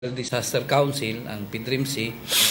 Disaster Council, ang PDRIMC,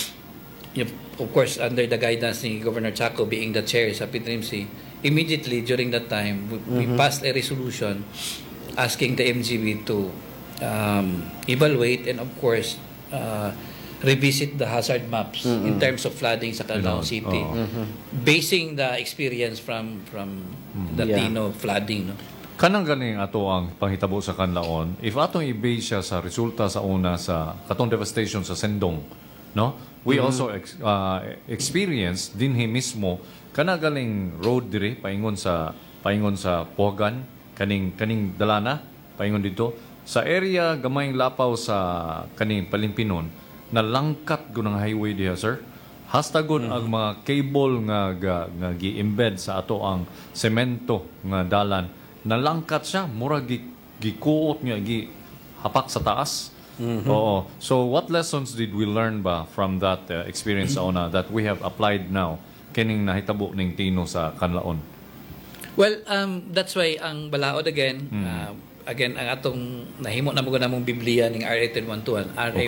of course, under the guidance ni Governor Chaco being the chair sa PDRIMC, immediately during that time, we passed a resolution asking the MGB to evaluate and, of course, revisit the hazard maps in terms of flooding sa Canlaon City, basing the experience from the Tino flooding. No? Kanang ganing ato ang panghitabo sa Canlaon, if atong i-base siya sa resulta sa una sa katong devastation sa Sendong, no? We also experience dinhi mismo kana galing road diri paingon sa Pogan, kaning dalana paingon dito sa area gamayng lapaw sa kaning Palimpinon na langkat gunang highway diha, sir. Hastagon ang mga cable nga gi-embed sa ato ang semento nga dalan. Nalangkat siya, mura gikuot niya, hapak sa taas. Oo. So what lessons did we learn ba from that experience sa una that we have applied now kining nahitabo ning Tino sa Canlaon? Well, that's why ang balaod again, again, ang atong nahimo na mo mong Biblia ning RA 10121, RA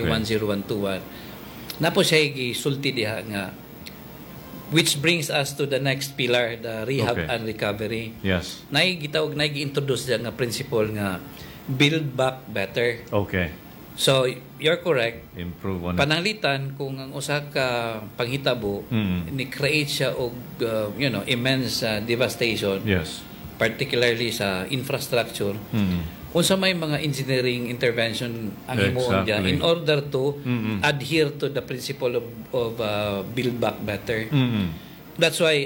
10121, napo siya gisulti diha nga, which brings us to the next pillar, the rehab and recovery. Yes. Gitawag na gi-introduce siya nga principle nga build back better. Okay. So, you're correct. Improve on Pananglitan kung ang usa ka panghitabo ni create siya og immense devastation. Yes. Particularly sa infrastructure. Unsa may mga engineering intervention ang himuon diya in order to adhere to the principle of build back better. That's why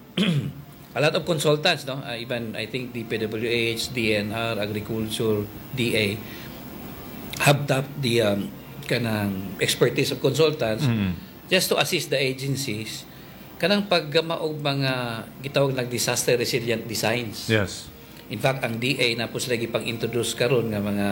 a lot of consultants, no, even I think DPWH, DNR, Agriculture, DA, have tapped the kanang expertise of consultants just to assist the agencies kanang paggama og mga gitawag nag disaster resilient designs. Yes. In fact, ang DA na po sila gipang-introduce karon nga mga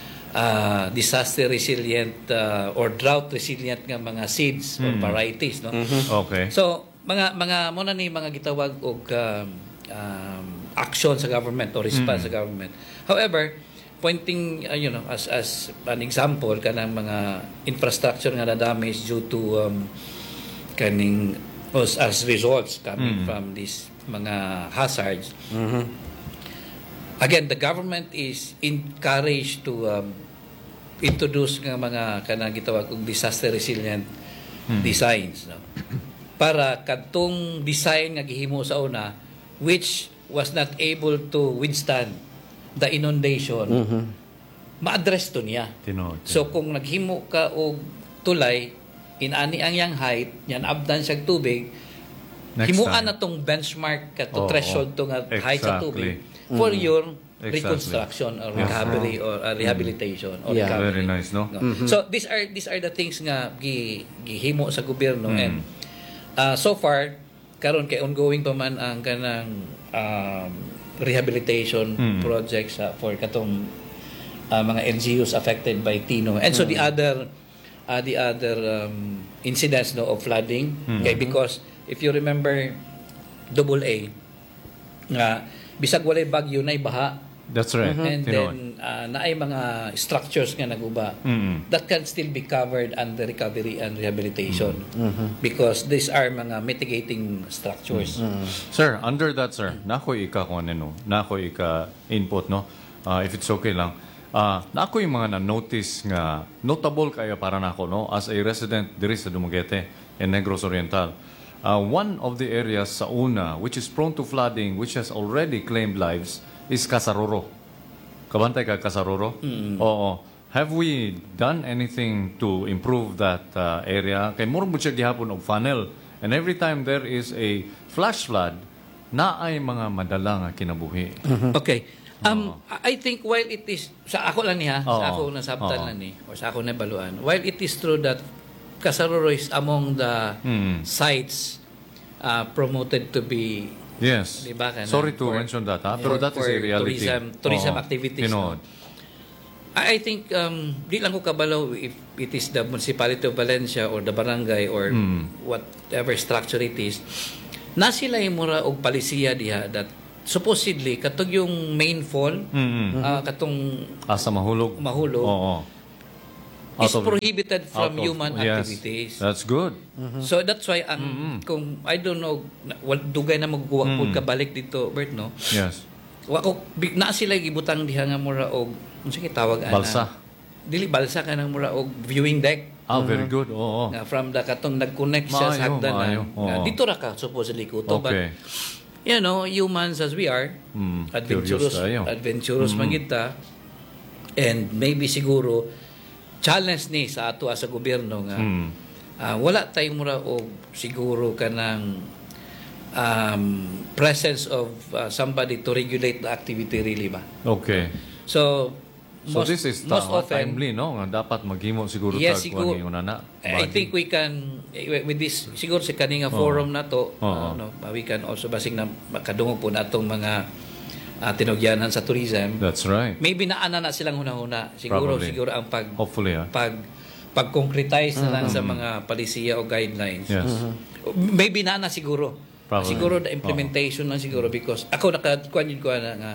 disaster resilient or drought resilient nga mga seeds or varieties, no? Okay. So, mga mo na ni mga gitawag og action sa government or response sa government. However, pointing as an example kanang mga infrastructure nga na damage due to kaning as results coming from these mga hazards. Again, the government is encouraged to introduce nga mga kanang gitawag og disaster resilient designs, no? Para kadtong design nga gihimo sa una which was not able to withstand the inundation, ma-address to niya. So kung naghimo ka og tulay inani ang yang height, yan abdan siyang tubig, himuan na tong benchmark ka to threshold to nga height sa tubig for your reconstruction or recovery or rehabilitation or recovery. Very nice, no? So these are the things nga gihimo sa gobyerno and so far karon kay ongoing pa man ang kanang rehabilitation projects for katong mga NGOs affected by Tino. And so the other incidents of flooding, okay, because if you remember AA nga bisag walay bagyo nay baha. That's right. And then naay mga structures nga naguba that can still be covered under recovery and rehabilitation because these are mga mitigating structures. Sir, under that, sir, nakoy ika input, no? If it's okay lang. Nakoy mga na-notice nga notable kaya para nako, no, as a resident diri sa Dumaguete in Negros Oriental. One of the areas sa una which is prone to flooding, which has already claimed lives, is Casaroro. Kabantay ka Casaroro? Oo. Have we done anything to improve that area? Kay murag mo siya gihapon og funnel. And every time there is a flash flood, naay mga madala nga kinabuhi. Okay. I think while it is sa ako lang niya, sa ako na sabtan lang ni or sa ako na baluan, while it is true that Casaroro is among the sites promoted to be diba, sorry to mention that, pero that is a reality. Tourism activities. No? I think di lang ko kabalo if it is the municipality of Valencia or the barangay or whatever structure it is, na sila yung mura og palisiya diha that supposedly katong yung main fall katong asa mahulog. Oo. is prohibited from out of- human yes. activities. That's good. So that's why kung I don't know dugay na magguwa pud ka balik dito Bert no. Yes. Wa ko na sila gibutang diha nga mura og unsa tawag ana? Balsa. Dili balsa ka nang mura og viewing deck. Very good. Oo. Nga from the katong nag-connect siya sa hagdanan. Maayo. Nga, Oo. dito ra ka supposedly kuto Okay. but you know, humans as we are, adventurous, Curious tayo. adventurous man kita, and maybe siguro challenge ni sa ato sa gobyerno nga wala tayong mura og siguro kanang presence of somebody to regulate the activity really ba. Okay. So So this is timely, no? Nga dapat maghimo siguro Yes, tag siguro. kuan na na. I think we can with this siguro sa kaninga forum na to no, we can also basing na makadungog po natong mga tinugyanan sa tourism. That's right. Maybe naana na silang hunahuna. Siguro Probably. siguro ang Hopefully, pag-concretize na lang sa mga palisiya o guidelines. Yes. Maybe naana siguro. Probably. Siguro the implementation lang siguro because ako nakakuan ko na nga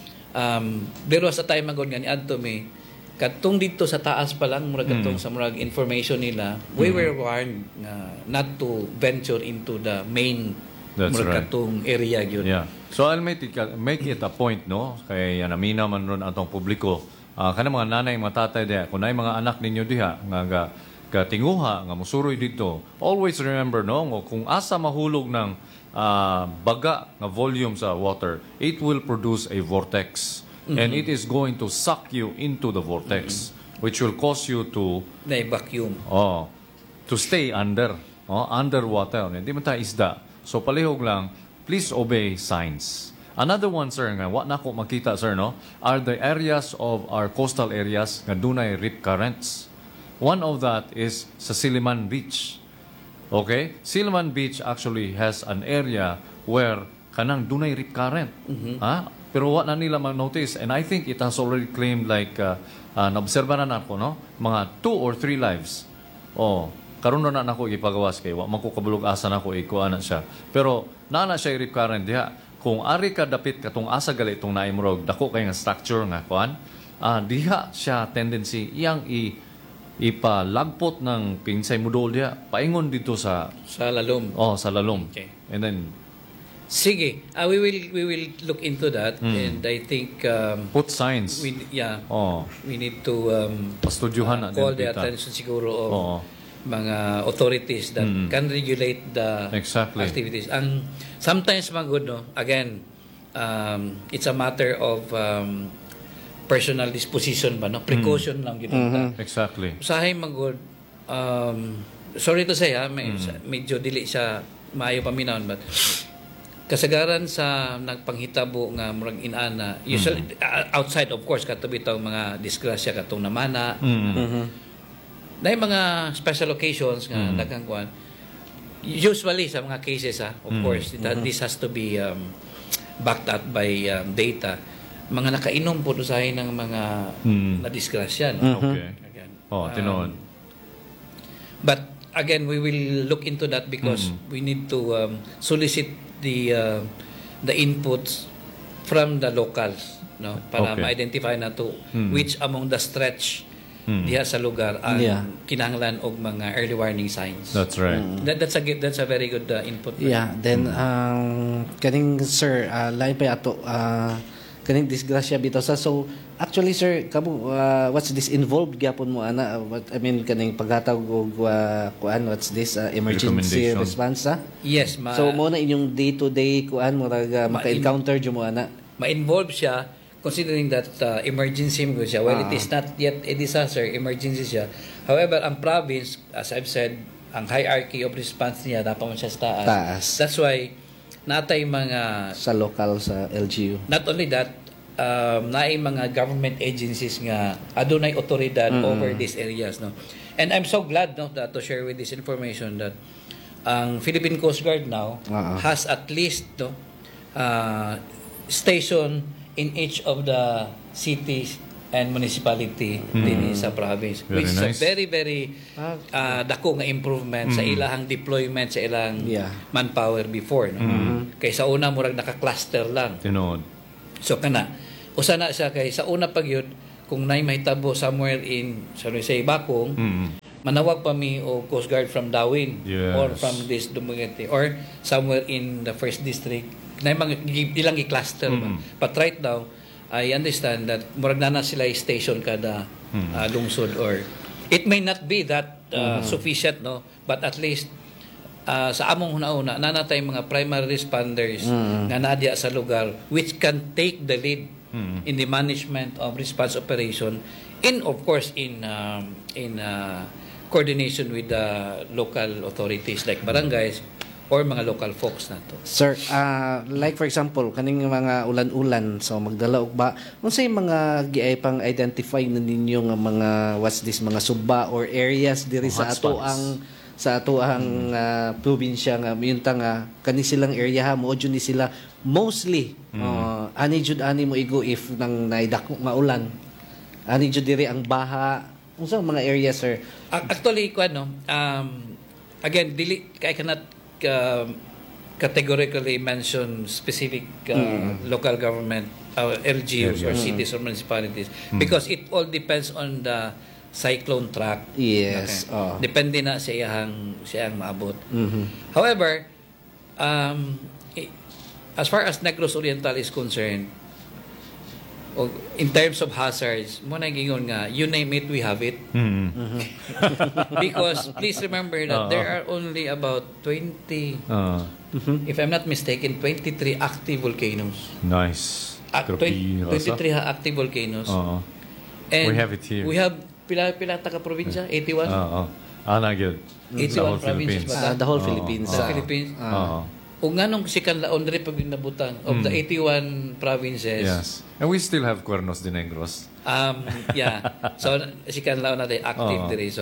pero sa time magod nga ni adto mi katong dito sa taas pa lang murag katong sa murag information nila we were warned not to venture into the main That's murag right. katong area gyud. Yeah. So I'll make it a point, no? Kay namina man ron atong publiko. Kanang mga nanay, mga tatay diha, kung nay mga anak ninyo diha nga tinguha nga musuroy dito. Always remember, no, kung asa mahulog ng baga nga volume sa water, it will produce a vortex. And it is going to suck you into the vortex, which will cause you to Na vacuum. to stay underwater. Hindi man tayo isda. So palihog lang, please obey signs. Another one, sir, nga wa na ko makita, sir, no, are the areas of our coastal areas nga dunay rip currents. One of that is sa Silliman Beach. Okay? Silliman Beach actually has an area where kanang dunay rip current. Pero wa na nila mag-notice, and I think it has already claimed like naobserba na nako, no, mga 2 or 3 lives. Karon na nako ipagawas kay wa man ko kabulog asa nako ikuan na siya. Pero naa na siya rip current diha. Kung ari ka dapit katong asa gali itong naimurog dako kay nga structure nga kuan, diha siya tendency iyang ipalagpot ng pinsay mudol diha paingon dito sa lalom. sa lalom. Okay. And then Sige, we will look into that and I think put signs. we need to Pastudyuhan na call din the kita. attention siguro of mga authorities that can regulate the Exactly. activities. Ang sometimes magud no, again it's a matter of personal disposition ba no, precaution lang gid. Exactly. Usahay magud sorry to say medyo dili siya maayo paminawon but kasagaran sa nagpanghitabo nga murag inana usually outside of course kato bitaw mga disgrasya katong namana na mga special occasions nga daghang kuan usually sa mga cases of course this has to be backed up by data mga nakainom po usahay ng mga na disgrasya no? Okay. Again. Tinuod. But again, we will look into that because we need to solicit the inputs from the locals, no, para Okay. ma-identify na to which among the stretch diha sa lugar ang kinahanglan og mga early warning signs. That's right. That's a very good input. Yeah, then kaning sir lain pa ato kaning disgrasya bitaw sa so actually sir kamo what's this involved gyapon mo ana what I mean kaning paghatag og kuan what's this emergency Recommendation. response Yes, so mo na inyong day to day kuan mo maka-encounter jud mo ana ma-involve siya considering that emergency mo siya. Well, it is not yet a disaster, emergency siya. However, ang province, as I've said, ang hierarchy of response niya dapat mo siya sa taas. That's why natay mga sa local sa LGU. not only that naay mga government agencies nga adunay otoridad over these areas, no. And I'm so glad no that to share with this information that ang Philippine Coast Guard now has at least no station in each of the cities and municipality din sa province, Very which nice. is a very very dako nga improvement sa ilahang deployment sa ilang manpower before, no. Kay sa una murag naka-cluster lang. Tinuod. So kana usa na siya kay sa una pag yun kung nay mahitabo somewhere in, shall we say, Bakong, manawag pa mi o Coast Guard from Dawin Yes. or from this Dumaguete or somewhere in the first district. Nay mga ilang i-cluster ba. But right now, I understand that murag na sila station kada lungsod, or it may not be that sufficient, no, but at least sa among una-una nanatay mga primary responders nga naadya sa lugar which can take the lead in the management of response operation, in of course in coordination with the local authorities like barangays or mga local folks na to. Sir, like for example, kaning mga ulan-ulan, so magdala og ba, unsay mga giay pang identify na ninyo nga mga what's this, mga suba or areas diri sa ato ang probinsya nga miyunta nga kani silang area ha mo ni sila mostly ani jud ani mo igo if nang naidako nga ulan. Ani jud diri ang baha. Unsa mga area, sir? Actually, again, I cannot categorically mention specific local government, LGUs or cities or municipalities because it all depends on the cyclone track. Yes. Okay. Depende na sa iyang maabot. However, as far as Negros Oriental is concerned, in terms of hazards, mo na gingon nga, you name it, we have it. Because please remember that there are only about 20, if I'm not mistaken, 23 active volcanoes. Nice. 23 active volcanoes. And we have it here. We have pila taga probinsya? 81? Ana gyud. 81 provinces ba? The whole Philippines. The Philippines. O nga nung si Canlaon rin pag nabutan of the 81 provinces. Yes. And we still have Cuernos de Negros. Yeah. So si Canlaon natin active diri.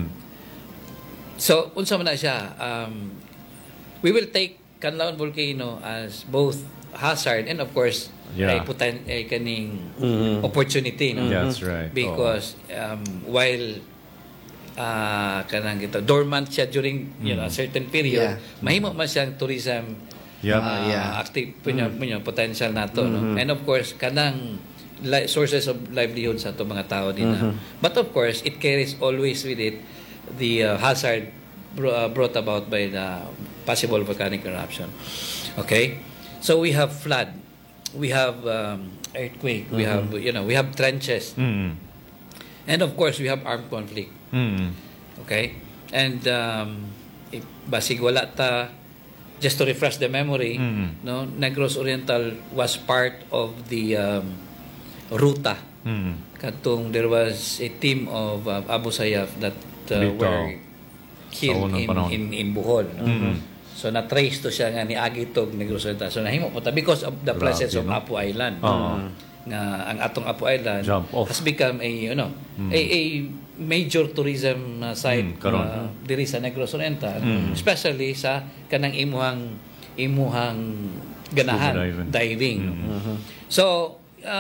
So unsa man na siya, we will take Canlaon volcano as both hazard and of course ay kaning opportunity, no? That's right. Because while kanang gito dormant siya during a certain period, mahimo man siyang tourism active potential nato, no? And of course kanang sources of livelihood sa to mga tao din na. But of course it carries always with it the hazard brought about by the possible volcanic eruption. Okay, so we have flood, we have earthquake, we have we have trenches, and of course we have armed conflict. Okay? And basig wala ta, just to refresh the memory, no, Negros Oriental was part of the Ruta. Katong there was a team of Abu Sayyaf that were killed in Bohol. No? So na-trace to siya nga ni Agitog Negros Oriental. So nahimo po ta because of the presence of Apu Island. Nga ang atong Apu Island has become a a major tourism site diri sa Negros Oriental, especially sa kanang imuhang ganahan diving. So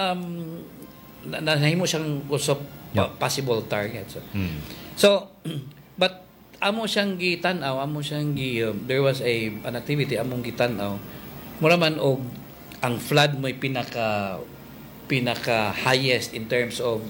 nahimo siyang usop possible targets. So but amo siyang gitanaw, there was an activity among gitanaw mura man og ang flood mo'y pinaka highest in terms of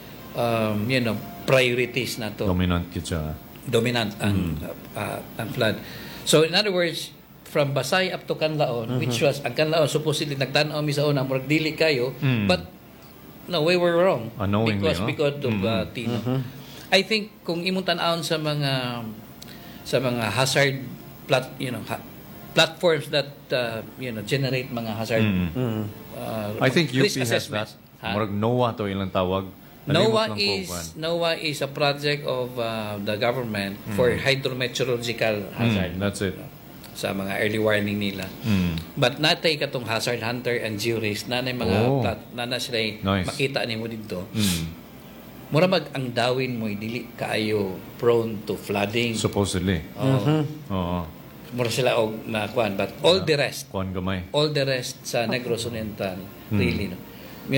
priorities na to. Dominant kita. Dominant ang flood. So in other words, from Basay up to Canlaon, which was ang Canlaon supposedly nagtan-aw mi sa una murag dili kayo, but no, we were wrong. Because of Tino. I think kung imong tan-awon sa mga hazard platforms that generate mga hazard I think UP risk has that. Murag NOAA to ilang tawag. NOAA is a project of the government for hydrometeorological hazard. That's it. Sa mga early warning nila. But natay katong hazard hunter and georisk nanay mga nana sila makita nimo dito. Mura ang dawin mo dili kaayo prone to flooding. Supposedly. Mura sila og na kuan, but all the rest. Kuan gamay. All the rest sa Negros Oriental really, no.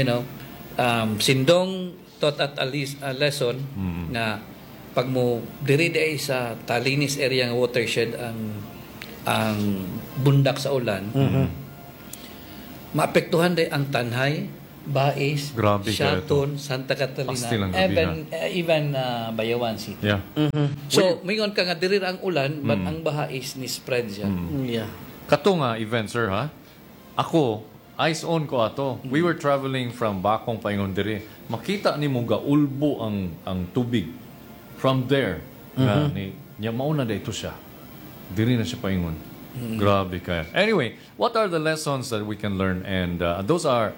Sindong taught at least a lesson na pag mo diri sa Talinis area ng watershed ang bundak sa ulan, maapektuhan din ang Tanhay, Bais, Grabe kayo Shaton, Santa Catalina, Pastil ang gabi, even Bayawan City. Yeah. So, mayon ka nga diri ang ulan, but ang baha is ni spread siya. Yeah. Kato nga event, sir, ha? Ako, eyes on ko ato. We were traveling from Bakong paingon diri. Makita ni mo gaulbo ang tubig. From there, nga niya mauna dito siya. Diri na siya paingon. Grabe kaya. Anyway, what are the lessons that we can learn? And those are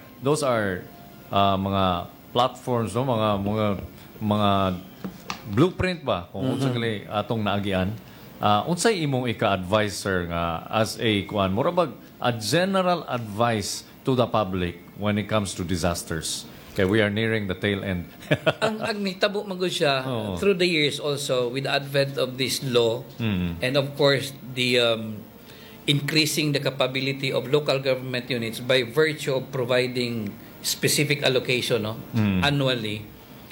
mga platforms, no, mga blueprint ba kung unsa gali atong naagian. Unsay imong ika-advise, sir, nga as a murabag a general advice to the public when it comes to disasters. Okay, we are nearing the tail end. ang nitabo magud siya Oo. through the years also with the advent of this law and of course the increasing the capability of local government units by virtue of providing specific allocation annually.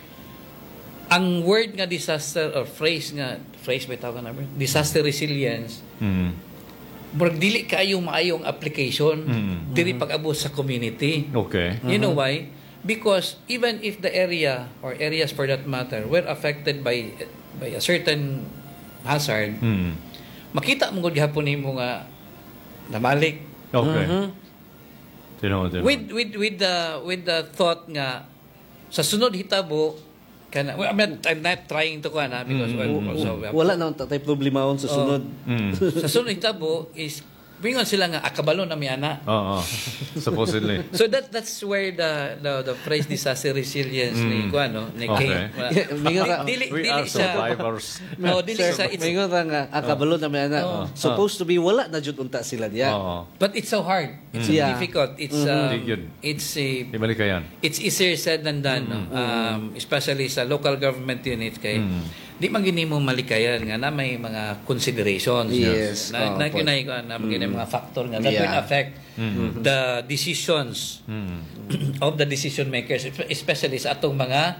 Ang word nga disaster or phrase ba tawag na disaster resilience, murag dili kayo maayong application diri pag-abot sa community. Okay. You know why? Because even if the area or areas for that matter were affected by a certain hazard, makita mo gud gihapon nimo nga namalik. Okay. Tino. With the thought nga sa sunod hitabo kana I'm not trying to because Wala na tatay problemahon sa sunod. sa sunod hitabo is bingon sila nga akabalo na miana. Oo. Supposedly. So that's where the phrase disaster resilience ni ni Okay. We are survivors. No, dili sa Mingon ra nga akabalo na may ana. Supposed to be wala na jud unta sila diya. Oo. but it's so hard. It's Yeah. difficult. It's Di yun. it's Di malikayan. it's easier said than done, no? Especially sa local government units kay di man gini mo malikayan nga na may mga considerations. Yes. Na kinay ko na mga factor nga that will affect the decisions of the decision makers, especially sa atong mga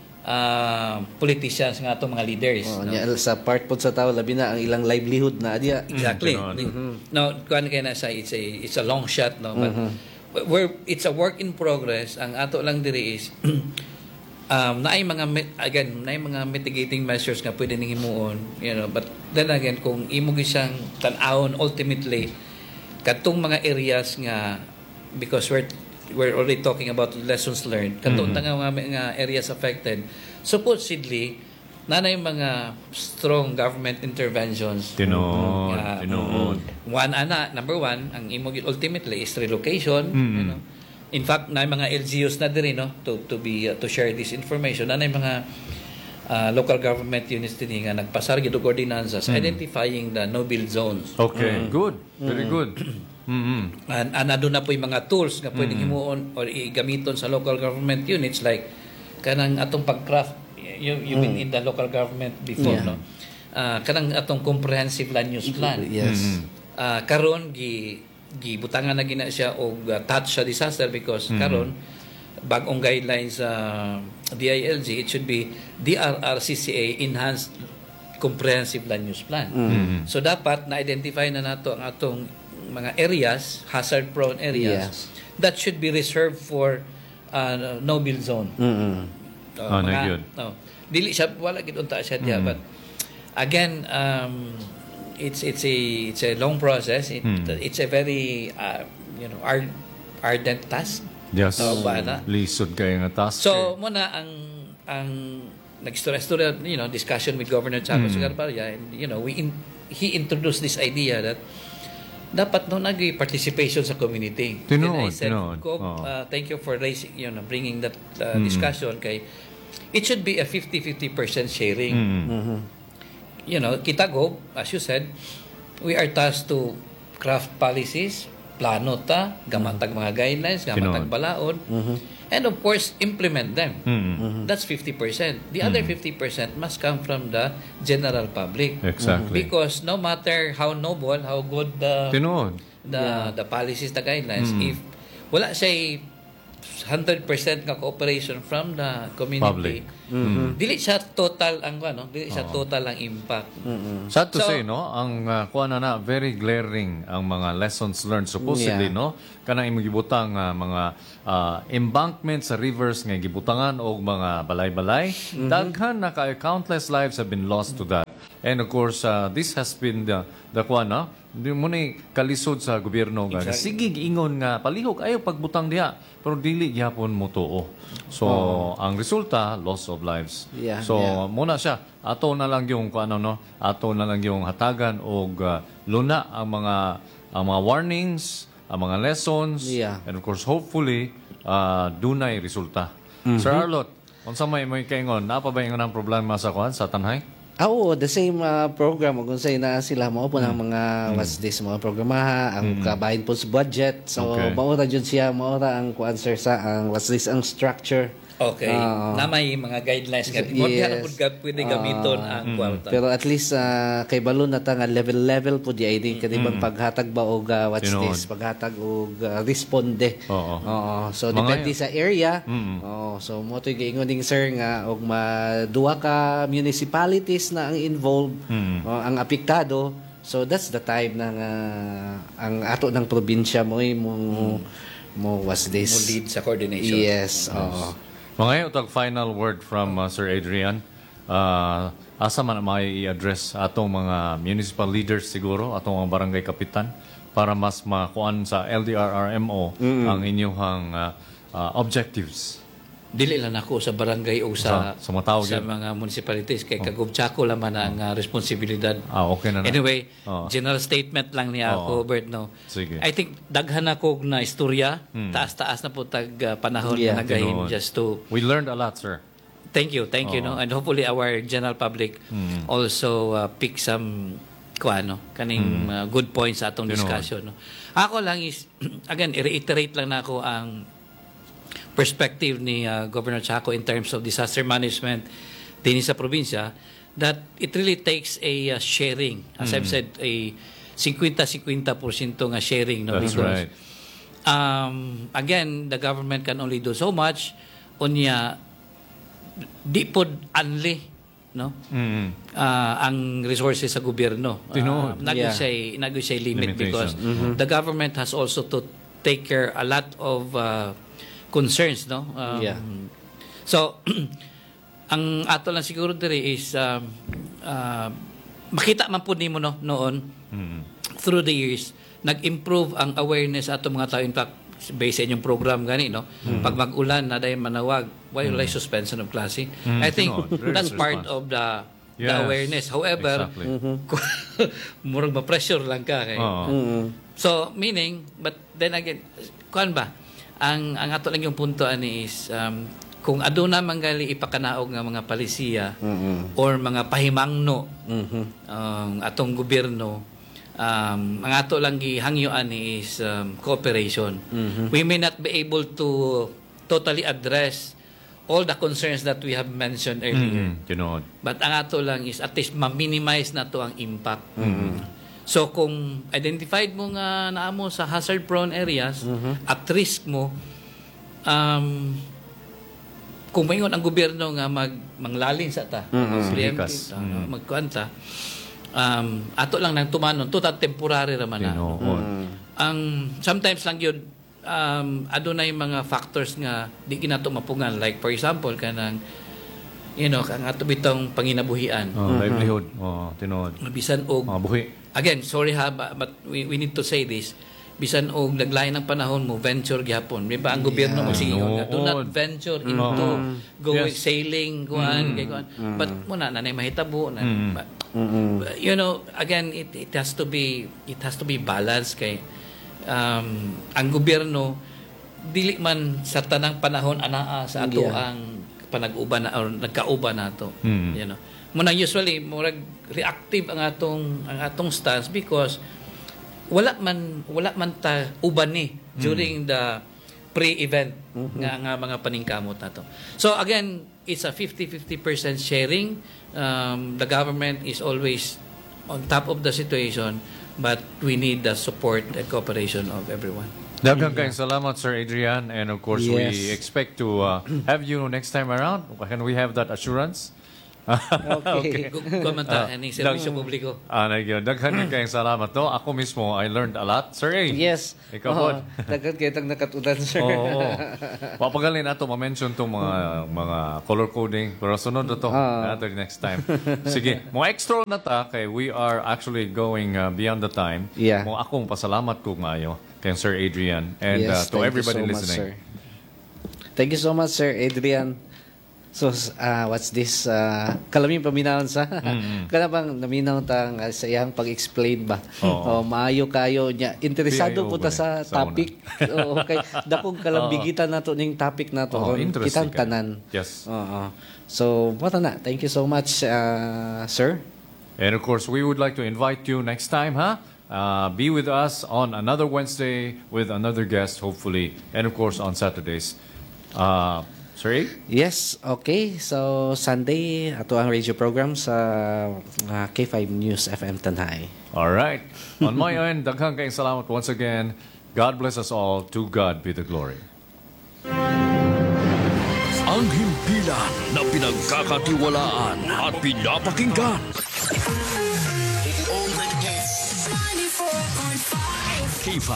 politicians nga atong mga leaders. Oh, sa part pod sa tao labi na ang ilang livelihood na diya. Exactly. Now, kuan kay na sa it's a long shot, no, but where it's a work in progress. Ang ato lang diri is naay mga mitigating measures nga pwede ning himuon, but then again kung imo gisang tan-awon ultimately katong mga areas nga, because we're already talking about lessons learned, katong mga areas affected, supposedly nanay mga strong government interventions. Tinood. Number one, ang imo ultimately is relocation. In fact, na mga LGUs na diri, no, to share this information. Na mga local government units din nga nagpasar gid og ordinances identifying the no-build zones. Okay. Good. Very good. And andun na po yung mga tools nga pwedeng himuon or igamiton sa local government units like kanang atong pag-craft. You've been in the local government before, no? Kanang atong comprehensive land use plan. Yes. Karon gibutangan na gina siya og touch sa disaster because karon bag-ong guidelines sa DILG, it should be DRRCCA Enhanced Comprehensive Land Use Plan. So dapat na-identify na nato ang atong mga areas, hazard-prone areas, that should be reserved for no-build zone. Dili siya, wala gid unta siya diya, but again, it's a long process. It's a very ardent task. Yes. Bana. Lisod kayo nga task. So muna ang nag-story discussion with Governor Chaco Sigarbarya, and he introduced this idea that dapat no nagay participation sa community. Tinood, And I said, thank you for raising, bringing that discussion kay it should be a 50-50% sharing. Kita go, as you said, we are tasked to craft policies, plano ta, gamatag mga guidelines, gamatag balaod, and of course, implement them. That's 50%. The other 50% must come from the general public. Exactly. Because no matter how noble, how good the policies, the guidelines, if wala siya 100% nga cooperation from the community. Public. Dili siya total ang dili siya total ang impact. Sad to So- say, no, ang kuha na very glaring ang mga lessons learned supposedly, Yeah. no, kanang imong gibutang mga embankment sa rivers nga gibutangan og mga balay-balay. Daghan na countless lives have been lost to that. And of course, this has been the kuha na, di mo ni kalisod sa gobyerno nga sige giingon nga palihog ayo pagbutang diha pero dili gyapon mo tuo. So ang resulta loss of lives. Yeah, So yeah. muna siya ato na lang yung ato na lang yung hatagan og luna ang mga warnings, ang mga lessons, Yeah. and of course hopefully dunay resulta. Sir Arlot, unsa may kaingon napa ba ingon ang problema sa tanhay? Oo, the same program kung say na sila mao po ng mga what's this mga programaha ang kabahin po sa budget. So Okay. mao ra jud siya, mao ra ang answer sa ang what's this ang structure. Okay. Na may mga guidelines nga. Mo diha na pud pwede gamiton ang kwarta. Pero at least kay balon na ta nga level po di ID kani bang paghatag ba og what's Tinuod. this paghatag og responde. Oo. So Mga depende sa area. So mo to giingon ding sir nga og duha ka municipalities na ang involved ang apektado. So that's the time na nga ang ato ng probinsya mo what's Mo this? lead sa coordination. Yes. Oo. Mga utag final word from Sir Adrian. Asa man may i-address atong mga municipal leaders siguro, atong mga barangay kapitan para mas makuan sa LDRRMO ang inyong objectives. Dili lang ako sa barangay o sa Sa mga tao sa yun. mga municipalities kay kagubtsako laman ang responsibilidad. Okay na na. Anyway, Oo. general statement lang niya ako, Bert, no. Sige. I think daghan ako na istorya, taas-taas na po tag panahon Yeah. na nagahin Tinuod. just to We learned a lot, sir. thank you, no. And hopefully our general public also pick some kaning good points sa atong Tinuod. discussion, no. Ako lang is again i-reiterate lang na ako ang perspective ni Governor Chaco in terms of disaster management din sa probinsya, that it really takes a sharing. As I've said, a 50-50% nga sharing. No? That's Because, right. again, the government can only do so much. Unya, di pod anli, no? Ang resources sa gobyerno. Tinuod. Nagay siya limit because Limitation. the government has also to take care a lot of concerns, no? Yeah. So, ang ato lang siguro diri is makita man po nimo noon through the years nag-improve ang awareness ato mga tao, in fact based sa inyong program gani, no? Pag mag-ulan na dahil manawag, wala suspension of klase. I think Very that's part response. of the Yes. awareness. However, Exactly. murag ma-pressure lang ka kay. So, meaning, but then again, kuan ba? Ang ato lang yung punto ani is kung aduna manggali ipakanaog nga mga palisiya or mga pahimangno atong gobyerno, ang ato lang gihangyoan is cooperation. We may not be able to totally address all the concerns that we have mentioned earlier. Tinuod. But ang ato lang is at least ma-minimize na to ang impact. So kung identified mo nga naamo sa hazard-prone areas, at risk mo, kung mayon ang gobyerno nga manglalin sa ta, preemptive Likas. ta, magkuanta, ato lang nang tumanon, total temporary raman na. Tinuod. Ang sometimes lang yun, adunay mga factors nga di ginato mapungan, like for example kanang kang ato bitong panginabuhian, Livelihood. Tinuod. bisan og Mga buhi. again, sorry ha, but we need to say this, bisan og naglain ng panahon mo venture gyapon, di ba ang gobyerno magsiingon nga do not venture into going Yes. sailing kuan kay kuan, but muna nanay mahitabo na but, again it has to be balanced kay ang gobyerno dili man sa tanang panahon anaa sa ato ang panag-uban or nagkauban nato. Muna usually murag reactive ang atong stance because wala man ta uban ni during the pre-event nga mga paningkamot nato. So again, it's a 50-50% sharing. The government is always on top of the situation, but we need the support and cooperation of everyone. Daghang kayong salamat, Sir Adrian. And of course, we Yes. expect to have you next time around. Can we have that assurance? Okay. Kumantahan ni serbisyo publiko. Daghan kayong salamat. No? Ako mismo, I learned a lot. Sir A. Yes. Ikaw po. Daghan kitang nakatudan, sir. Oo. Papagalin nato ma-mention tong mga color coding pero sunod na to nato next time. Sige, mo extra na ta kay we are actually going beyond the time. Yeah. Mo akong pasalamat ko maayo kay Sir Adrian and Yes, to thank you everybody so much, listening. sir. Thank you so much, Sir Adrian. So, what's this? Kalaming paminahon sa? Kana bang naminaw tang sa iyang pag-explain ba? Oo. Maayo kayo niya. Interesado PIO po ta ba sa sa topic. Oo, okay. Dakong kalambigitan nato ning topic nato. Oh, interesting Kitang kayo. tanan. Yes. Oo. So, wata na. Thank you so much, sir. And of course, we would like to invite you next time, be with us on another Wednesday with another guest, hopefully, and of course on Saturdays. Sir A? Yes, okay. So, Sunday, ato ang radio program sa K5 News FM Tanhay. All right. On my end, daghang kayong salamat once again. God bless us all. To God be the glory. Ang himpilan na pinagkakatiwalaan at pinapakinggan. K5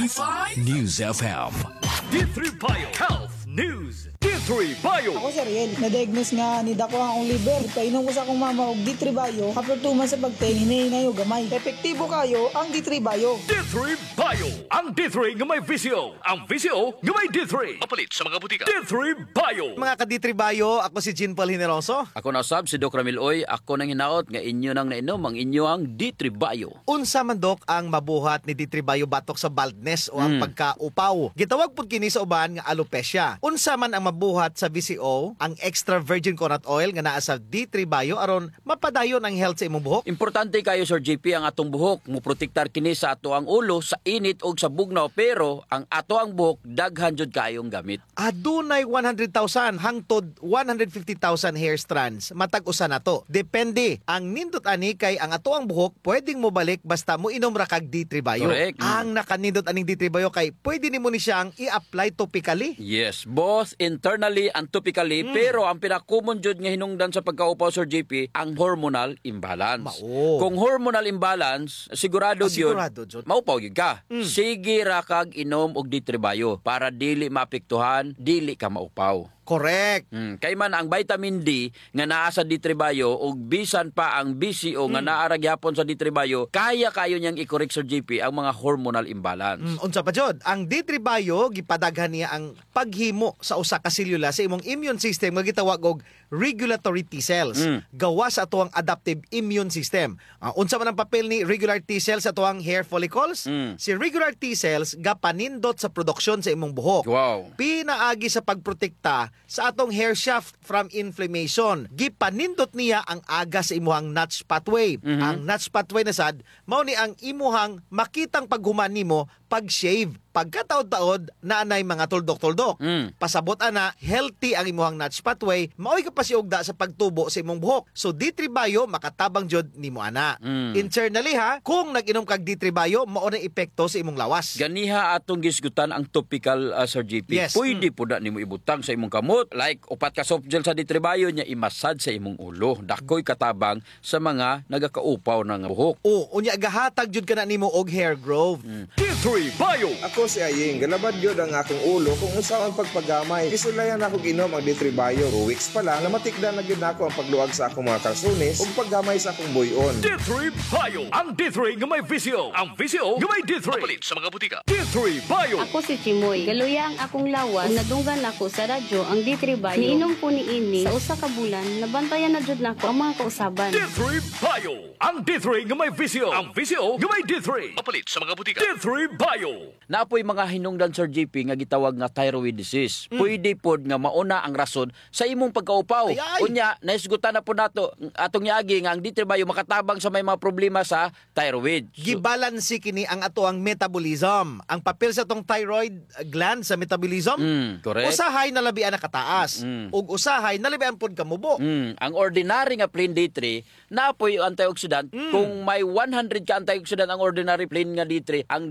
News FM. D3 Bio Health News. D3 Bio. Ako si Riel, na-diagnose nga ni dako ang liver. Painom ko sa akong mama og D3 Bio. After 2 months sa pagtingin, hinayo gamay. Epektibo kayo ang D3 Bio. D3 Bio. Ang D3 nga may visyo. Ang visyo nga may D3. Mapalit sa mga butika. D3 Bio. Mga ka-D3 Bio, ako si Jean Paul Hineroso. Ako na sab si Doc Ramil Oy, ako nang hinaot nga inyo nang nainom ang inyo ang D3 Bio. Unsa man dok ang mabuhat ni D3 Bio batok sa baldness o ang pagkaupaw. Gitawag pud kini sa uban nga alopecia. Unsa man ang mabuhat sa VCO, ang extra virgin coconut oil nga naa sa D3 Bio aron mapadayon ang health sa imong buhok. Importante kayo Sir JP ang atong buhok, muprotektar kini sa ato ang ulo sa init ug sa bugnaw pero ang ato ang buhok daghan jud kayong gamit. Adunay 100,000 hangtod 150,000 hair strands. Matag usa na to. Depende. Ang nindot ani kay ang ato ang buhok pwedeng mo balik basta mo inom ra kag D3 Bio. Correct. Ang nakanindot aning D3 Bio kay pwede nimo ni siyang i-apply topically. Yes, both internally and topically pero ang pinaka-common jud nga hinungdan sa pagkaupaw Sir JP ang hormonal imbalance. Mao. Kung hormonal imbalance, sigurado yun. Sigurado jud. Maupaw gyud ka. Sige ra kag inom og D3 Bio para dili maapektuhan, dili ka maupaw. Correct. Kay man ang vitamin D nga naa sa D3 Bio ug bisan pa ang BCO nga naa ra gyapon sa D3 Bio, kaya kayo niyang i-correct Sir JP ang mga hormonal imbalance. Unsa pa jud? Ang D3 Bio gipadaghan niya ang paghimo sa usa ka selula sa imong immune system nga gitawag og regulatory T cells. Gawa sa atuang adaptive immune system. Unsa man ang papel ni regular T cells sa atuang hair follicles? Si regular T cells gapanindot sa produksyon sa imong buhok. Wow. Pinaagi sa pagprotekta sa atong hair shaft from inflammation. Gipanindot niya ang aga sa imuhang notch pathway. Ang notch pathway na sad mao ni ang imuhang makitang paghuman nimo pag-shave. Pagkataod-taod na anay mga tuldok-tuldok. Pasabot ana healthy ang imuhang notch pathway, maoy ka pa siugda sa pagtubo sa imong buhok. So D3 Bio makatabang jud nimo ana. Internally ha, kung nag-inom kag D3 Bio, mao na epekto sa imong lawas. Ganiha atong gisgutan ang topical Sir JP. Yes. Pwede po na nimo ibutang sa imong kamot. Like upat ka soft gel sa D3 Bio niya imasad sa imong ulo. Dakoy katabang sa mga nagakaupaw ng buhok. O, unya gahatag jud kana nimo og hair growth. D3 Bio. Ako si Aying, galabad yun ang akong ulo kung unsa ang pagpagamay. Isulayan ako ginom ang D3 Bio. 2 weeks pa lang, namatikdan na gyud nako ang pagluag sa akong mga kalsones ug paggamay sa akong buyon. D3 Bio. Ang D3 nga may visyo. Ang visyo nga may D3. Mapalit sa mga butika. D3 Bio. Ako si Chimoy. Galuya ang akong lawas. Nadunggan ako sa radyo ang D3 Bio. Niinom ko ni ini sa usa ka bulan. Nabantayan na jud nako ang mga kausaban. D3 Bio. Ang D3 nga may visyo. Ang visyo nga may D3. Mapalit sa mga butika. D3 Bio. Napoy mga hinungdan Sir JP nga gitawag nga thyroid disease. Pwede pod nga mauna ang rason sa imong pagkaupaw. Ay, ay. Unya, naisgutan na po nato atong yagi nga ang D3 Bio makatabang sa may mga problema sa thyroid. Gibalansi kini ang atoang metabolism. Ang papel sa tong thyroid gland sa metabolism, correct. usahay na labian na kataas. Ug usahay na labian pod kamubo. Ang ordinary nga plain D3 napoy antioxidant. Kung may 100 ka antioxidant ang ordinary plain nga D3, ang D3 Bio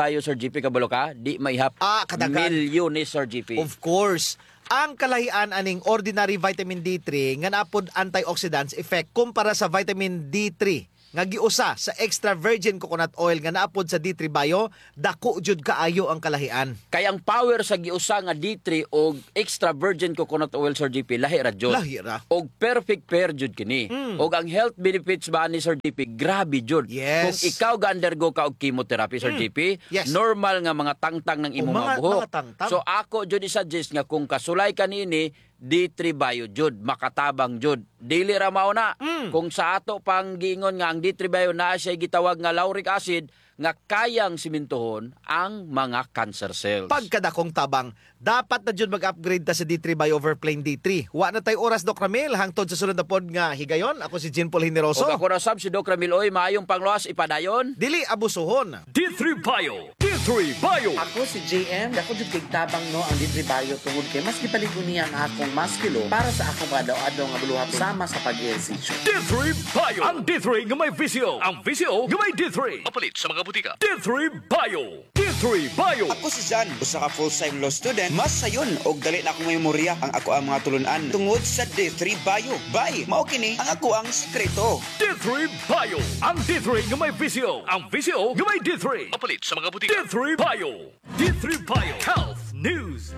D3 Sir GP kabalo ka, di maihap kadagan. milyones Sir GP. Of course. Ang kalahian aning ordinary vitamin D3 nga naapod antioxidants effect kumpara sa vitamin D3 nga giusa sa extra virgin coconut oil nga naapod sa D3 Bio, dako jud kaayo ang kalahian. Kaya ang power sa giusa nga D3 o extra virgin coconut oil Sir GP lahi ra jud. Lahi ra. Og perfect pair jud kini. Og ang health benefits ba ni Sir GP grabe jud. Yes. Kung ikaw ga-undergo ka og chemotherapy Sir GP, Yes. normal nga mga tangtang ng imong mga buhok. mga tangtang. So ako jud i-suggest nga kung kasulay kanini D3 Bio jud makatabang jud. Dili ra mao na. Kung sa ato pang giingon nga ang D3 Bio naa siya gitawag nga lauric acid nga kayang simintohon ang mga cancer cells. Pagkadakong tabang, dapat na jud mag-upgrade ta sa D3 Bio over plain D3. Wa na tay oras Doc Ramil hangtod sa sunod na pod nga higayon. Ako si Jean Paul Hineroso. Og ako na sab si Doc Ramil Oy, maayong pangluwas ipadayon. Dili abusuhon. D3 Bio. D3 Bio. Ako si JM, ako jud kay tabang no ang D3 Bio tungod kay mas gipaligon niya ang akong maskilo para sa akong kadlaw-adlaw nga buluhat sama sa pag-ehersisyo. D3 Bio. Ang D3 nga may visyo. Ang visyo nga may D3. Mapalit sa mga butika. D3 Bio. D3 Bio. Ako si Jan, usa ka full-time law student. Mas sayon og dali na akong memorya ang ako ang mga tulunan tungod sa D3 Bio. Bye, mao kini ang ako ang sekreto. D3 Bio. Ang D3 nga may visyo. Ang visyo nga may D3. Mapalit sa mga butika. D3 Bio. D3 Bio. Health News.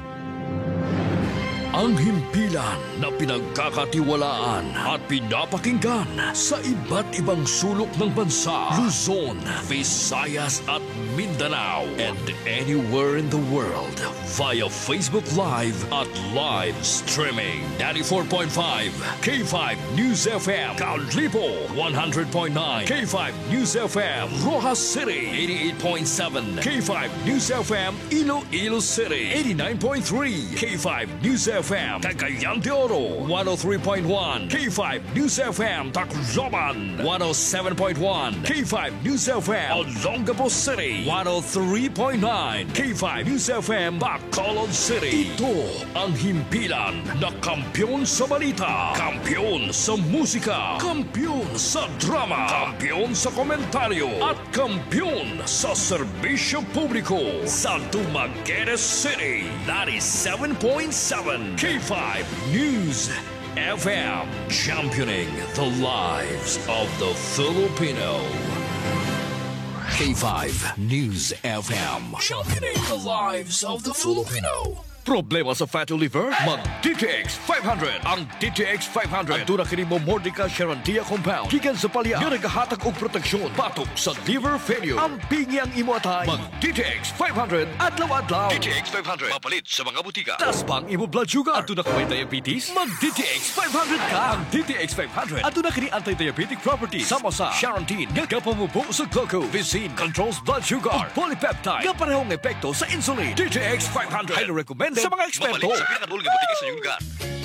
Ang himpilan na pinagkakatiwalaan at pinapakinggan sa iba't ibang sulok ng bansa, Luzon, Visayas at Mindanao, and anywhere in the world via Facebook Live at live streaming. 94.5 K5 News FM, Caunlipo 100.9 K5 News FM, Rojas City 88.7 K5 News FM, Iloilo City 89.3 K5 News FM, Cagayan de Oro 103.1 K5 News FM, Tacloban 107.1 K5 News FM, Olongapo City 103.9 K5 News FM, Bacolod City. Ito ang himpilan na kampyon sa balita, kampyon sa musika, kampyon sa drama, kampyon sa komentaryo at kampyon sa serbisyo publiko sa Dumaguete City 97.7 K5 News FM, championing the lives of the Filipino. K5 News FM, championing the lives of the Filipino. Problema sa fatty liver? Mag-DTX 500. Ang DTX 500 ang tuna kini mo Mordica Charantia compound gikan sa palya nga nagahatag og proteksyon batok sa liver failure. Ang pingi ang imo atay. Mag-DTX 500 adlaw-adlaw. DTX 500 mapalit sa mga butika. Tas pang imo blood sugar. Ato na kamay diabetes? Mag-DTX 500 ka. Ang DTX 500 ato na kini anti-diabetic properties sama sa Charantin nga kapamubo sa glucose, Visin controls blood sugar, ug polypeptide nga parehong epekto sa insulin. DTX 500 highly recommended sa mga eksperto. Mapalit sa pinakabulong butika sa iyong lugar.